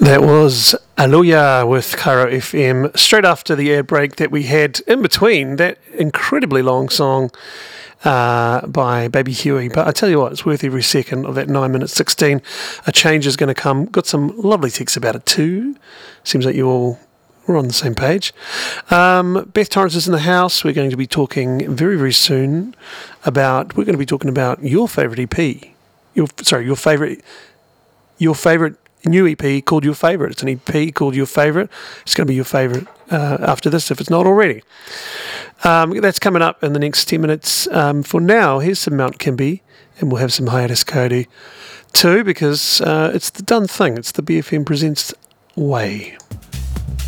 That was Aloya with Cairo FM, straight after the ad break that we had in between that incredibly long song by Baby Huey. But I tell you what, it's worth every second of that 9 minutes 16. A change is going to come. Got some lovely texts about it too. Seems like you all were on the same page. Beth Torrance is in the house. We're going to be talking very, very soon about your favourite EP. Your favourite new EP called Your Favourite. It's an EP called Your Favourite. It's going to be your favourite after this, if it's not already. That's coming up in the next 10 minutes. For now, here's some Mount Kimby, and we'll have some Hiatus Cody too, because it's the done thing. It's the BFM Presents way.